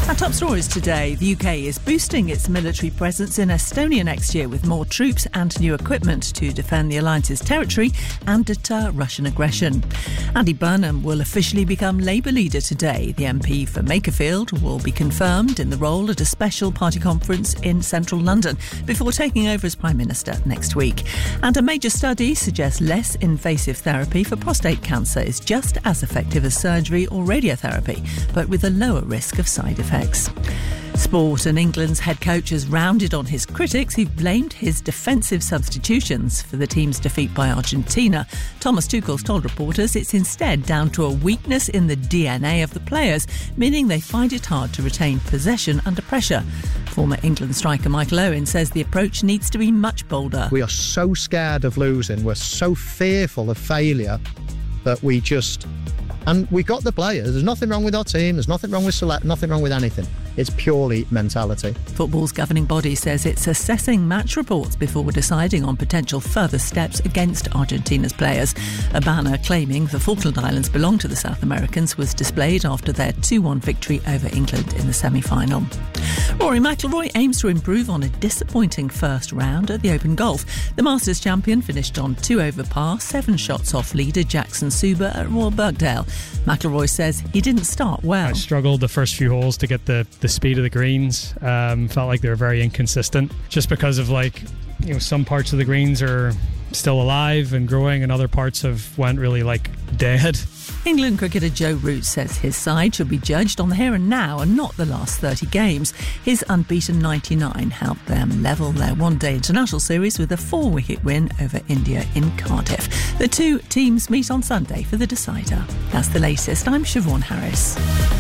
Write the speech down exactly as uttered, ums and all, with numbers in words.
Our top stories today. The U K is boosting its military presence in Estonia next year with more troops and new equipment to defend the alliance's territory and deter Russian aggression. Andy Burnham will officially become Labour leader today. The M P for Makerfield will be confirmed in the role at a special party conference in central London before taking over as Prime Minister next week. And a major study suggests less invasive therapy for prostate cancer is just as effective as surgery or radiotherapy, but with a lower risk of side effects. Sport, and England's head coach has rounded on his critics who've blamed his defensive substitutions for the team's defeat by Argentina. Thomas Tuchel's told reporters it's instead down to a weakness in the D N A of the players, meaning they find it hard to retain possession under pressure. Former England striker Michael Owen says the approach needs to be much bolder. We are so scared of losing, we're so fearful of failure that we just... And we got the players. There's nothing wrong with our team. There's nothing wrong with select. Nothing wrong with anything. It's purely mentality. Football's governing body says it's assessing match reports before deciding on potential further steps against Argentina's players. A banner claiming the Falkland Islands belong to the South Americans was displayed after their two one victory over England in the semi-final. Rory McIlroy aims to improve on a disappointing first round at the Open Golf. The Masters champion finished on two over par, seven shots off leader Jackson Suber at Royal Birkdale. McIlroy says he didn't start well. I struggled the first few holes to get the, the speed of the greens. Um, felt like they were very inconsistent just because of, like, you know, some parts of the greens are still alive and growing and other parts have went really, like, dead. England cricketer Joe Root says his side should be judged on the here and now and not the last thirty games. His unbeaten ninety-nine helped them level their one-day international series with a four-wicket win over India in Cardiff. The two teams meet on Sunday for the decider. That's the latest. I'm Siobhan Harris.